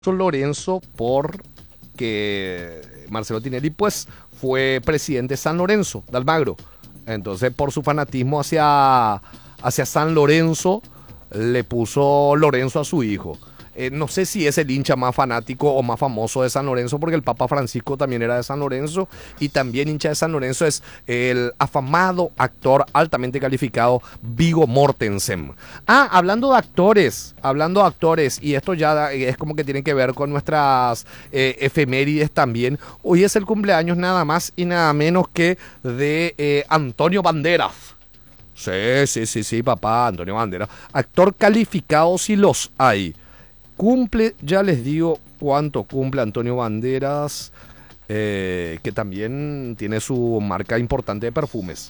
Lorenzo porque Marcelo Tinelli pues fue presidente de San Lorenzo de Almagro. Entonces por su fanatismo hacia San Lorenzo le puso Lorenzo a su hijo. No sé si es el hincha más fanático o más famoso de San Lorenzo, porque el Papa Francisco también era de San Lorenzo, y también hincha de San Lorenzo es el afamado actor altamente calificado Viggo Mortensen. Hablando de actores, y esto ya es como que tiene que ver con nuestras efemérides también. Hoy es el cumpleaños nada más y nada menos que de Antonio Banderas. Sí, papá, Antonio Banderas. Actor calificado si los hay. Cumple, ya les digo cuánto cumple Antonio Banderas, que también tiene su marca importante de perfumes.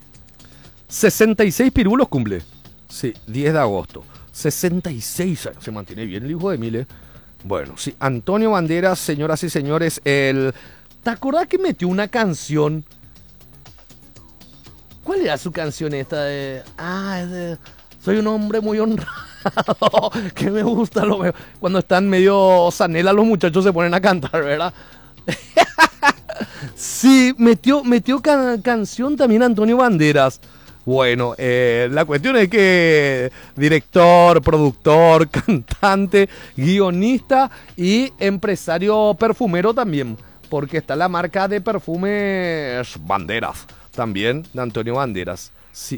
66 pirulos cumple. Sí, 10 de agosto. 66 años. Se mantiene bien el hijo de Mile. Bueno, sí, Antonio Banderas, señoras y señores, ¿te acordás que metió una canción? ¿Cuál era su canción esta de... Soy un hombre muy honrado, que me gusta cuando están medio zanela los muchachos se ponen a cantar, ¿verdad? Sí, metió canción también Antonio Banderas. Bueno, la cuestión es que director, productor, cantante, guionista y empresario perfumero también, porque está la marca de perfumes Banderas, también de Antonio Banderas. Sí.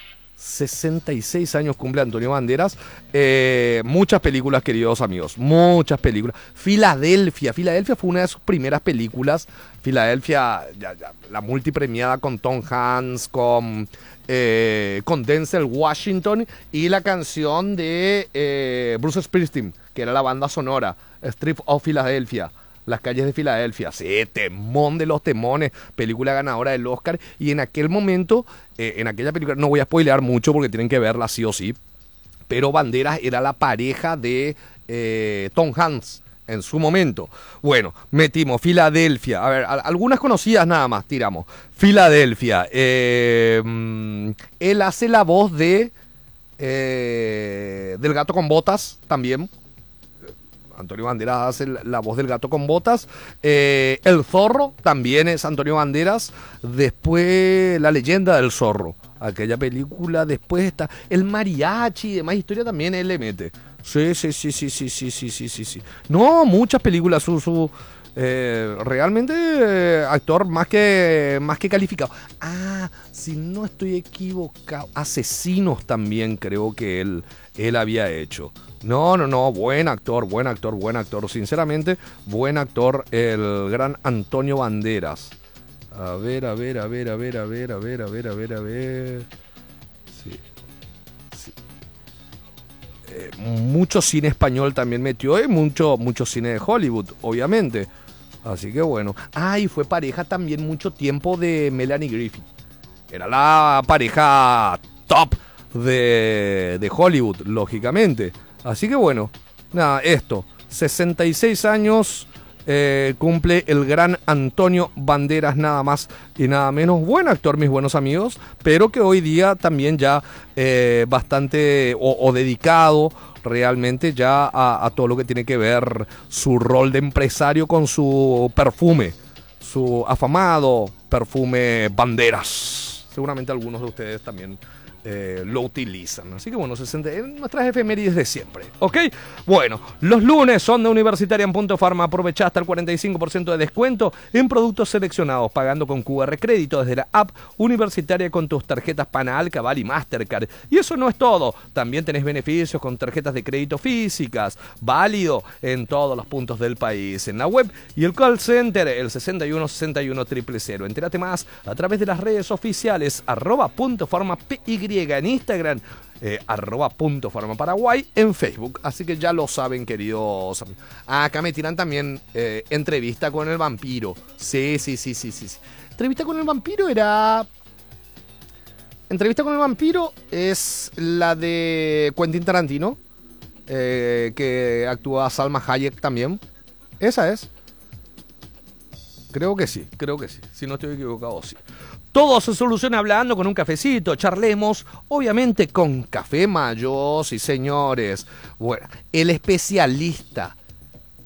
66 años cumple Antonio Banderas. Muchas películas, queridos amigos. Muchas películas. Filadelfia fue una de sus primeras películas. Filadelfia, la multipremiada con Tom Hanks, con Denzel Washington y la canción de Bruce Springsteen, que era la banda sonora, Street of Philadelphia. Las calles de Filadelfia, sí, temón de los temones, película ganadora del Oscar, y en aquel momento, en aquella película, no voy a spoilear mucho porque tienen que verla sí o sí, pero Banderas era la pareja de Tom Hanks en su momento. Bueno, metimos Filadelfia, a ver, algunas conocidas nada más, tiramos. Filadelfia, él hace la voz de del gato con botas también. Antonio Banderas hace la voz del gato con botas. El zorro también es Antonio Banderas. Después La leyenda del zorro, aquella película. Después está El mariachi y demás historia también él le mete. Sí. No, muchas películas. Realmente actor más que calificado. Si no estoy equivocado, Asesinos también creo que él había hecho. No, buen actor, sinceramente, buen actor, el gran Antonio Banderas. A ver. Sí. Mucho cine español también metió, y mucho cine de Hollywood, obviamente. Así que bueno. Y fue pareja también mucho tiempo de Melanie Griffith. Era la pareja top de Hollywood, lógicamente. Así que bueno, nada, 66 años cumple el gran Antonio Banderas, nada más y nada menos. Buen actor, mis buenos amigos, pero que hoy día también ya bastante o dedicado realmente ya a todo lo que tiene que ver su rol de empresario con su perfume, su afamado perfume Banderas. Seguramente algunos de ustedes también lo utilizan. Así que bueno, en nuestras efemérides de siempre, ¿ok? Bueno, los lunes son de Universitaria en Punto Pharma. Aprovecha hasta el 45% de descuento en productos seleccionados, pagando con QR crédito desde la app Universitaria con tus tarjetas Panal, Cabal y Mastercard. Y eso no es todo, también tenés beneficios con tarjetas de crédito físicas, válido en todos los puntos del país, en la web y el call center, el 61 61 000. Entérate más a través de las redes oficiales @puntofarmapy en Instagram, @puntofarmaparaguay en Facebook. Así que ya lo saben, queridos. Acá me tiran también entrevista con el vampiro. Sí. Entrevista con el vampiro Entrevista con el vampiro es la de Quentin Tarantino, que actúa Salma Hayek también. Esa es. Creo que sí. Si no estoy equivocado, sí. Todo se soluciona hablando con un cafecito. Charlemos, obviamente, con Café Mayo, sí, señores. Bueno, el especialista